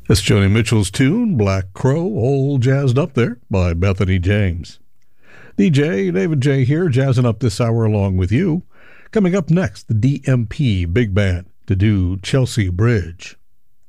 That's Joni Mitchell's tune, Black Crow, all jazzed up there by Bethany James. DJ David J here, jazzing up this hour along with you. Coming up next, the DMP Big Band to do Chelsea Bridge.